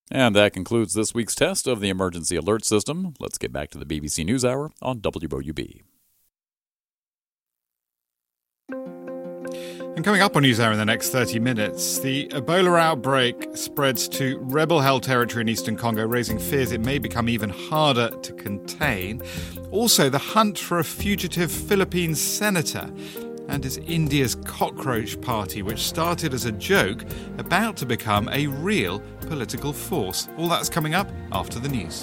And that concludes this week's test of the Emergency Alert System. Let's get back to the BBC NewsHour on WOUB. And coming up on NewsHour in the next 30 minutes, the Ebola outbreak spreads to rebel-held territory in eastern Congo, raising fears it may become even harder to contain. Also, the hunt for a fugitive Philippine senator. And is India's cockroach party, which started as a joke, about to become a real political force? All that's coming up after the news.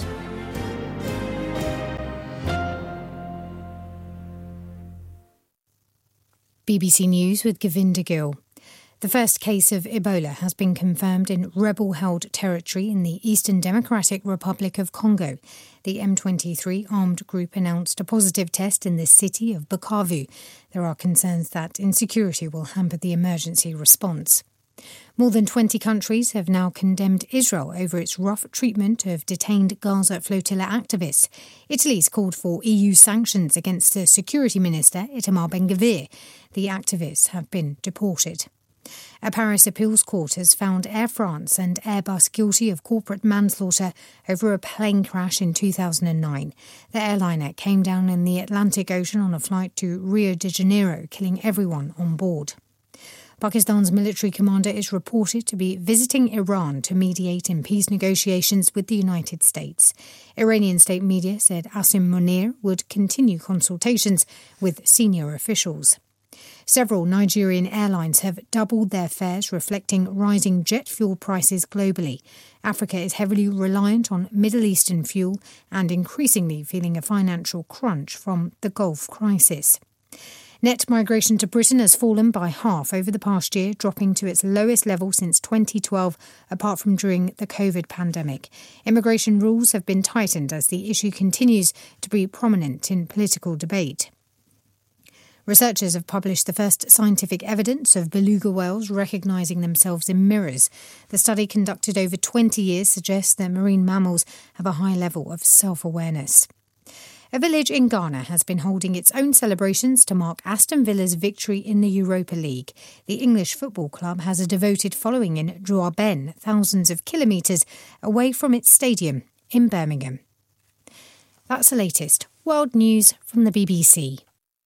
BBC News with Govinda Gill. The first case of Ebola has been confirmed in rebel-held territory in the Eastern Democratic Republic of Congo. The M23 armed group announced a positive test in the city of Bukavu. There are concerns that insecurity will hamper the emergency response. More than 20 countries have now condemned Israel over its rough treatment of detained Gaza flotilla activists. Italy's called for EU sanctions against the security minister, Itamar Ben-Gvir. The activists have been deported. A Paris appeals court has found Air France and Airbus guilty of corporate manslaughter over a plane crash in 2009. The airliner came down in the Atlantic Ocean on a flight to Rio de Janeiro, killing everyone on board. Pakistan's military commander is reported to be visiting Iran to mediate in peace negotiations with the United States. Iranian state media said Asim Munir would continue consultations with senior officials. Several Nigerian airlines have doubled their fares, reflecting rising jet fuel prices globally. Africa is heavily reliant on Middle Eastern fuel and increasingly feeling a financial crunch from the Gulf crisis. Net migration to Britain has fallen by half over the past year, dropping to its lowest level since 2012, apart from during the COVID pandemic. Immigration rules have been tightened as the issue continues to be prominent in political debate. Researchers have published the first scientific evidence of beluga whales recognising themselves in mirrors. The study, conducted over 20 years, suggests that marine mammals have a high level of self-awareness. A village in Ghana has been holding its own celebrations to mark Aston Villa's victory in the Europa League. The English football club has a devoted following in Drouaben, thousands of kilometres away from its stadium in Birmingham. That's the latest world news from the BBC.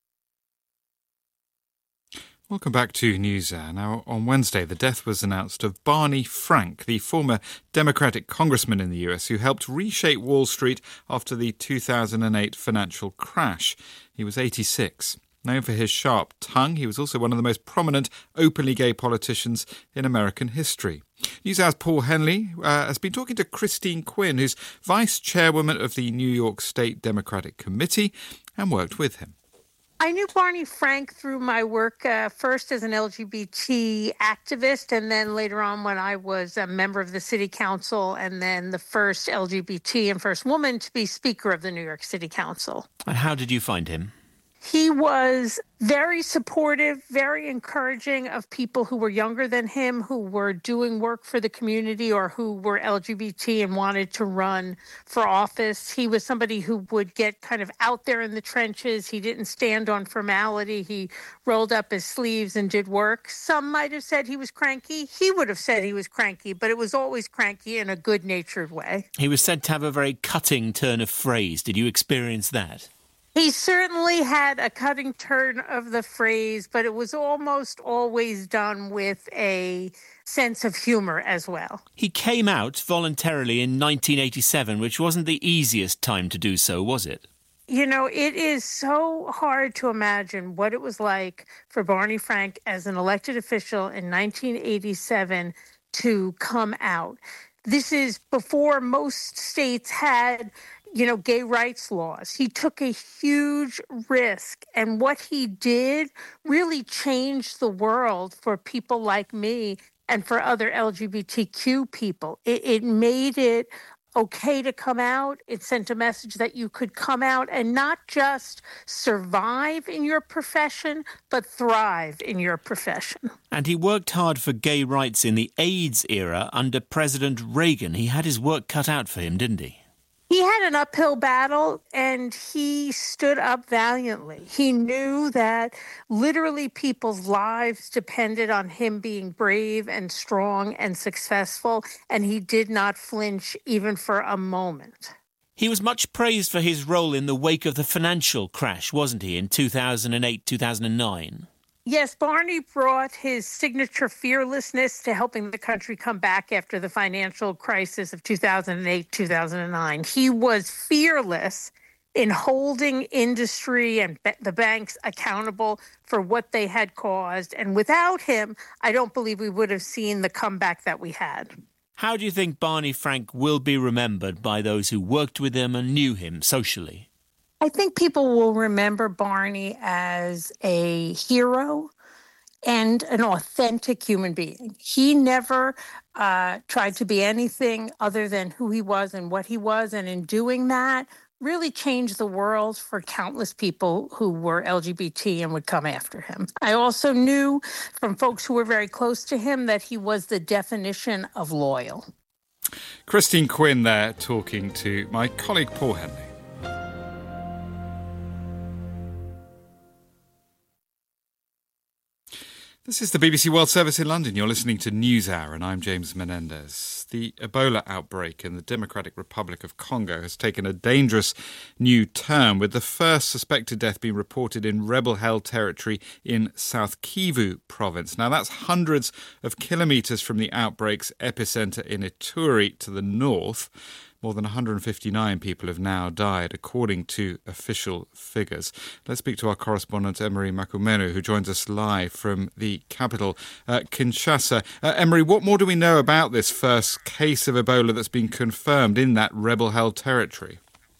Welcome back to NewsHour. Now, on Wednesday, the death was announced of Barney Frank, the former Democratic congressman in the US who helped reshape Wall Street after the 2008 financial crash. He was 86. Known for his sharp tongue, he was also one of the most prominent openly gay politicians in American history. NewsHour's Paul Henley has been talking to Christine Quinn, who's vice chairwoman of the New York State Democratic Committee, and worked with him. I knew Barney Frank through my work first as an LGBT activist, and then later on when I was a member of the city council, and then the first LGBT and first woman to be speaker of the New York City Council. And how did you find him? He was very supportive, very encouraging of people who were younger than him, who were doing work for the community or who were LGBT and wanted to run for office. He was somebody who would get kind of out there in the trenches. He didn't stand on formality. He rolled up his sleeves and did work. Some might have said he was cranky. He would have said he was cranky, but it was always cranky in a good-natured way. He was said to have a very cutting turn of phrase. Did you experience that? He certainly had a cutting turn of the phrase, but it was almost always done with a sense of humor as well. He came out voluntarily in 1987, which wasn't the easiest time to do so, was it? You know, it is so hard to imagine what it was like for Barney Frank as an elected official in 1987 to come out. This is before most states had gay rights laws. He took a huge risk, and what he did really changed the world for people like me and for other LGBTQ people. It made it okay to come out. It sent a message that you could come out and not just survive in your profession, but thrive in your profession. And he worked hard for gay rights in the AIDS era under President Reagan. He had his work cut out for him, didn't he? He had an uphill battle, and he stood up valiantly. He knew that literally people's lives depended on him being brave and strong and successful, and he did not flinch even for a moment. He was much praised for his role in the wake of the financial crash, wasn't he, in 2008, 2009? Yes, Barney brought his signature fearlessness to helping the country come back after the financial crisis of 2008, 2009. He was fearless in holding industry and the banks accountable for what they had caused. And without him, I don't believe we would have seen the comeback that we had. How do you think Barney Frank will be remembered by those who worked with him and knew him socially? I think people will remember Barney as a hero and an authentic human being. He never tried to be anything other than who he was and what he was, and in doing that, really changed the world for countless people who were LGBT and would come after him. I also knew from folks who were very close to him that he was the definition of loyal. Christine Quinn there talking to my colleague Paul Henley. This is the BBC World Service in London. You're listening to NewsHour, and I'm James Menendez. The Ebola outbreak in the Democratic Republic of Congo has taken a dangerous new turn, with the first suspected death being reported in rebel-held territory in South Kivu province. Now, that's hundreds of kilometres from the outbreak's epicentre in Ituri to the north. More than 159 people have now died, according to official figures. Let's speak to our correspondent, Emery Makumenu, who joins us live from the capital, Kinshasa. Emery, what more do we know about this first case of Ebola that's been confirmed in that rebel-held territory?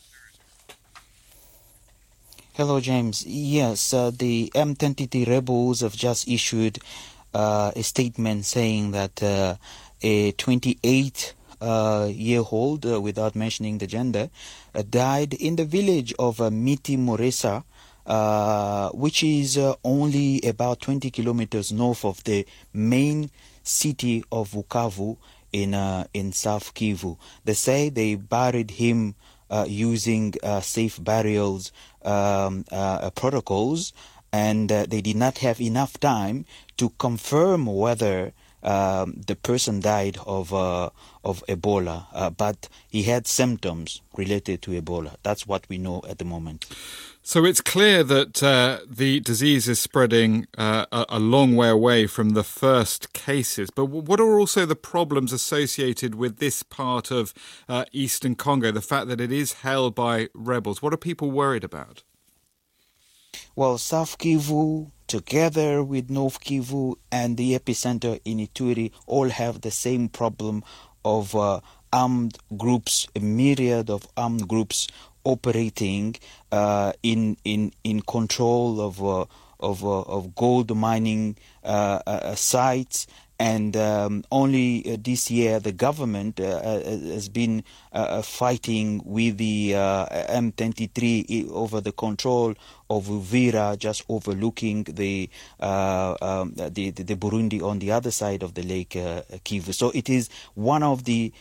Hello, James. Yes, the M23 rebels have just issued a statement saying that a 28-year-old, without mentioning the gender, died in the village of Miti Moresa, which is only about 20 kilometers north of the main city of Bukavu in South Kivu. They say they buried him using safe burials protocols, and they did not have enough time to confirm whether the person died of Ebola, but he had symptoms related to Ebola. That's what we know at the moment. So it's clear that the disease is spreading a long way away from the first cases. But what are also the problems associated with this part of eastern Congo, the fact that it is held by rebels? What are people worried about? Well, South Kivu, together with North Kivu and the epicenter in Ituri, all have the same problem of armed groups, a myriad of armed groups operating in control of gold mining sites. And only this year the government has been fighting with the M23 over the control of Uvira, just overlooking the Burundi on the other side of the Lake Kivu. So it is one of the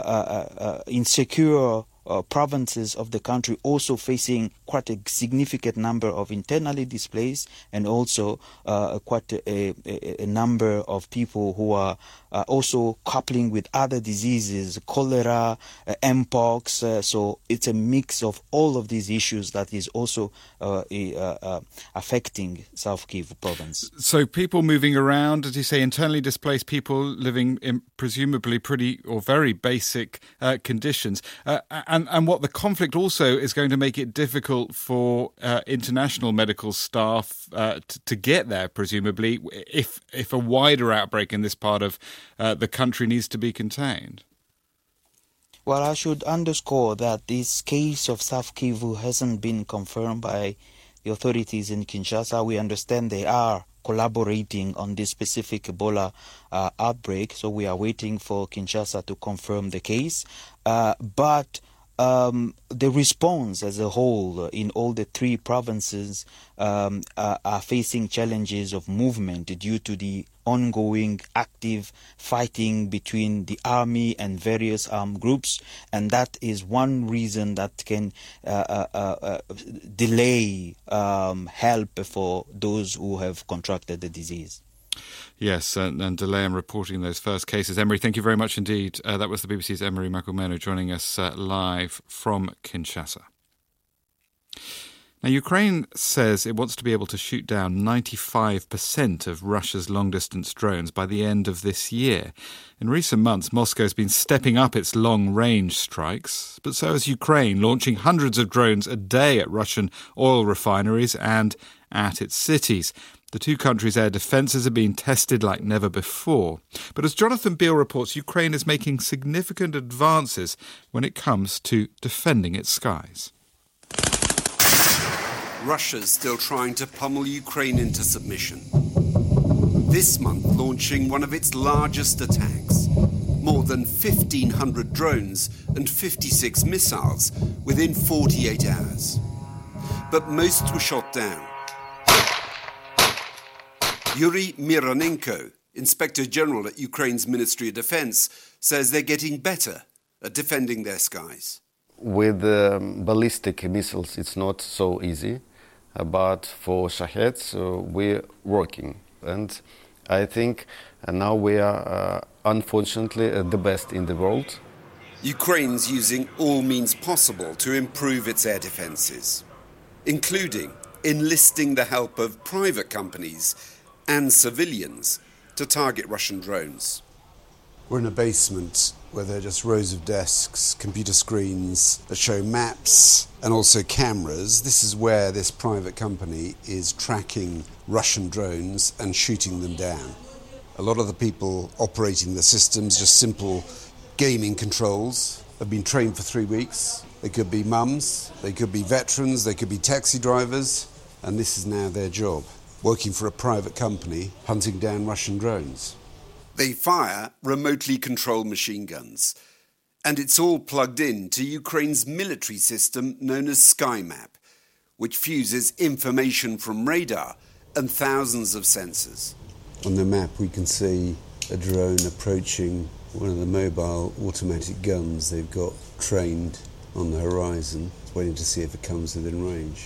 insecure provinces of the country, also facing quite a significant number of internally displaced, and also quite a number of people who are also coupling with other diseases, cholera, mpox. So it's a mix of all of these issues that is also affecting South Kivu province. So people moving around, as you say, internally displaced people living in presumably pretty or very basic conditions. And what the conflict also is going to make it difficult for international medical staff to get there, presumably, if a wider outbreak in this part of the country needs to be contained. Well, I should underscore that this case of South Kivu hasn't been confirmed by the authorities in Kinshasa. We understand they are collaborating on this specific Ebola outbreak, so we are waiting for Kinshasa to confirm the case. But the response as a whole in all the three provinces are facing challenges of movement due to the ongoing active fighting between the army and various armed groups, and that is one reason that can delay help for those who have contracted the disease. Yes, and delay in reporting those first cases. Emery, thank you very much indeed. That was the BBC's Emery Makumenu joining us live from Kinshasa. Now, Ukraine says it wants to be able to shoot down 95% of Russia's long-distance drones by the end of this year. In recent months, Moscow's been stepping up its long-range strikes, but so has Ukraine, launching hundreds of drones a day at Russian oil refineries and at its cities. The two countries' air defences are being tested like never before. But as Jonathan Beale reports, Ukraine is making significant advances when it comes to defending its skies. Russia's still trying to pummel Ukraine into submission. This month launching one of its largest attacks. More than 1,500 drones and 56 missiles within 48 hours. But most were shot down. Yuri Mironenko, Inspector General at Ukraine's Ministry of Defense, says they're getting better at defending their skies. With ballistic missiles, it's not so easy. But for Shaheds, we're working. And I think now we are, unfortunately, the best in the world. Ukraine's using all means possible to improve its air defences, including enlisting the help of private companies and civilians to target Russian drones. We're in a basement where there are just rows of desks, computer screens that show maps and also cameras. This is where this private company is tracking Russian drones and shooting them down. A lot of the people operating the systems, just simple gaming controls, have been trained for 3 weeks. They could be mums, they could be veterans, they could be taxi drivers, and this is now their job, working for a private company, hunting down Russian drones. They fire remotely controlled machine guns, and it's all plugged in to Ukraine's military system known as SkyMap, which fuses information from radar and thousands of sensors. On the map we can see a drone approaching one of the mobile automatic guns they've got trained on the horizon, waiting to see if it comes within range.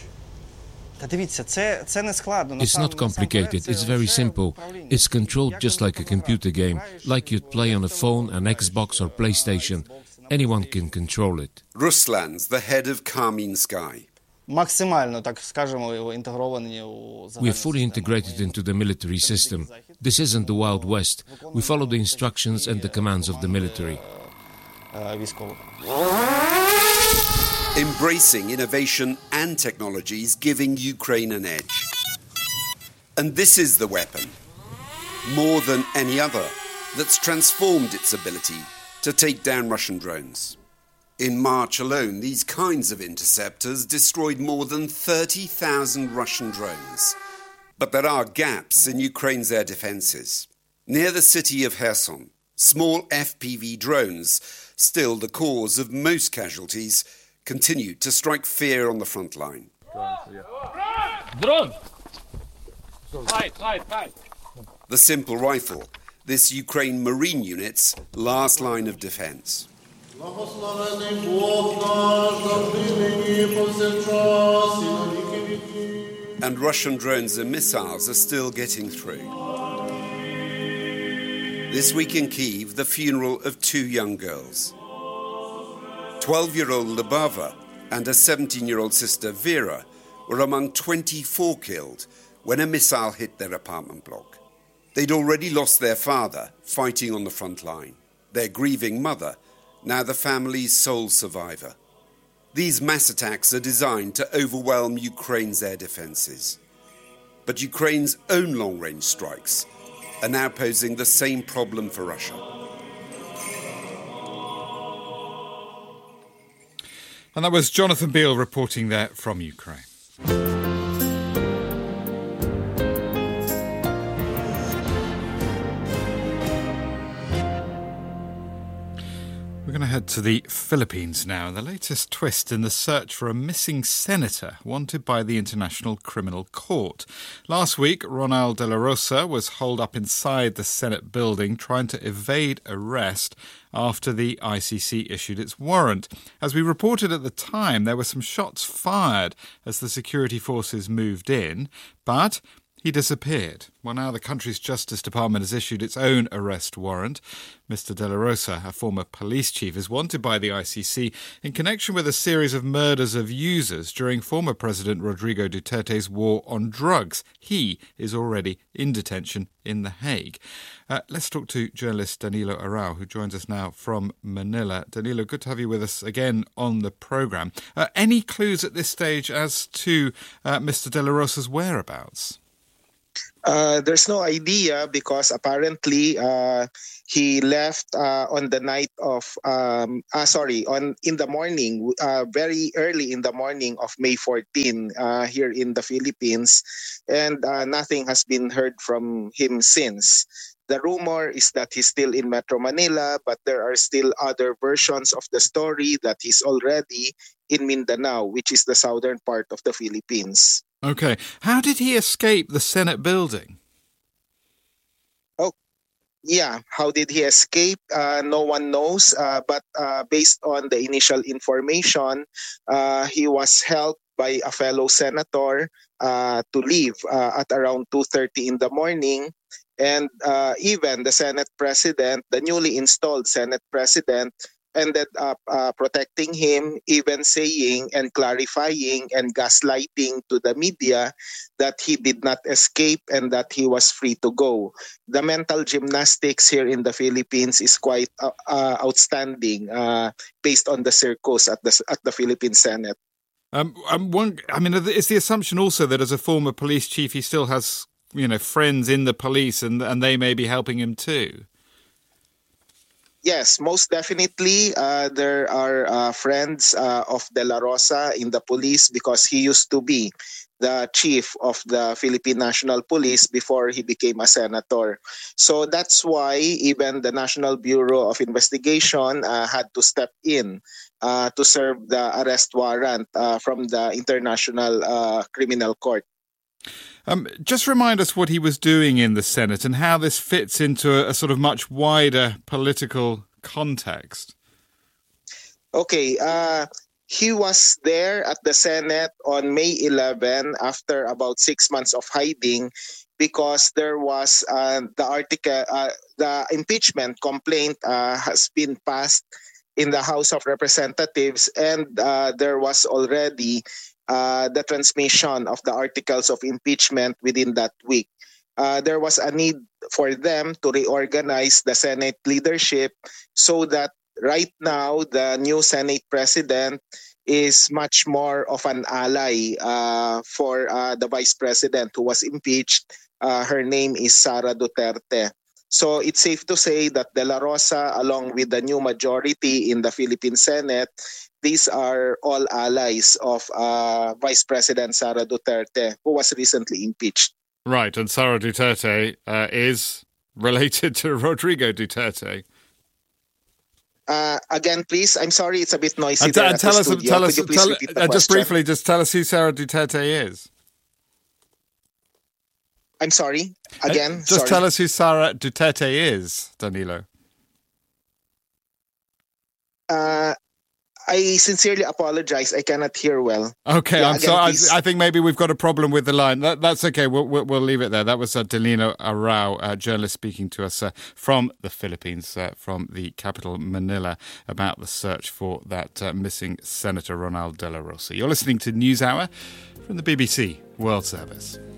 It's not complicated, it's very simple. It's controlled just like a computer game, like you'd play on a phone, an Xbox or PlayStation. Anyone can control it. Ruslan's the head of Karmin Sky. We are fully integrated into the military system. This isn't the Wild West. We follow the instructions and the commands of the military. Embracing innovation and technologies, giving Ukraine an edge. And this is the weapon, more than any other, that's transformed its ability to take down Russian drones. In March alone, these kinds of interceptors destroyed more than 30,000 Russian drones. But there are gaps in Ukraine's air defences. Near the city of Kherson, small FPV drones, still the cause of most casualties, continue to strike fear on the front line. Drone! The simple rifle, this Ukraine Marine unit's last line of defence. And Russian drones and missiles are still getting through. This week in Kyiv, the funeral of two young girls. 12-year-old Lubava and her 17-year-old sister Vera were among 24 killed when a missile hit their apartment block. They'd already lost their father fighting on the front line, their grieving mother, now the family's sole survivor. These mass attacks are designed to overwhelm Ukraine's air defences. But Ukraine's own long-range strikes are now posing the same problem for Russia. And that was Jonathan Beale reporting there from Ukraine. We're going to head to the Philippines now, and the latest twist in the search for a missing senator wanted by the International Criminal Court. Last week, Ronald De La Rosa was holed up inside the Senate building trying to evade arrest after the ICC issued its warrant. As we reported at the time, there were some shots fired as the security forces moved in, but he disappeared. Well, now the country's Justice Department has issued its own arrest warrant. Mr. De La Rosa, a former police chief, is wanted by the ICC in connection with a series of murders of users during former President Rodrigo Duterte's war on drugs. He is already in detention in The Hague. Let's talk to journalist Danilo Arau, who joins us now from Manila. Danilo, good to have you with us again on the programme. Any clues at this stage as to Mr. De La Rosa's whereabouts? There's no idea because apparently he left on the night of, in the morning, very early in the morning of May 14 here in the Philippines, and nothing has been heard from him since. The rumor is that he's still in Metro Manila, but there are still other versions of the story that he's already in Mindanao, which is the southern part of the Philippines. Okay. How did he escape the Senate building? Yeah, how did he escape? No one knows. But based on the initial information, he was helped by a fellow senator to leave at around 2:30 in the morning. And even the Senate president, the newly installed Senate president, ended up protecting him, even saying and clarifying and gaslighting to the media that he did not escape and that he was free to go. The mental gymnastics here in the Philippines is quite outstanding based on the circus at the Philippine Senate. It's the assumption also that as a former police chief, he still has, friends in the police and they may be helping him too. Yes, most definitely. There are friends of De La Rosa in the police because he used to be the chief of the Philippine National Police before he became a senator. So that's why even the National Bureau of Investigation had to step in to serve the arrest warrant from the International Criminal Court. Just remind us what he was doing in the Senate and how this fits into a sort of much wider political context. Okay, he was there at the Senate on May 11 after about 6 months of hiding because there was the impeachment complaint has been passed in the House of Representatives, and there was already the transmission of the articles of impeachment within that week. There was a need for them to reorganize the Senate leadership so that right now the new Senate president is much more of an ally for the vice president who was impeached. Her name is Sara Duterte. So it's safe to say that De La Rosa, along with the new majority in the Philippine Senate, these are all allies of Vice President Sara Duterte, who was recently impeached. Right, and Sara Duterte is related to Rodrigo Duterte. Again, please, I'm sorry, it's a bit noisy there at the studio. Could you please repeat the question? Just briefly, just tell us who Sara Duterte is. I'm sorry, again, Just tell us who Sara Duterte is, Danilo. I sincerely apologize. I cannot hear well. Okay, I'm sorry. I think maybe we've got a problem with the line. That's okay. We'll leave it there. That was Danilo Arau, a journalist speaking to us from the Philippines, from the capital Manila, about the search for that missing Senator Ronald De La Rosa. You're listening to NewsHour from the BBC World Service.